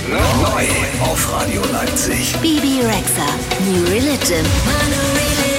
Neu auf Radio Leipzig. Bebe Rexha, New Religion.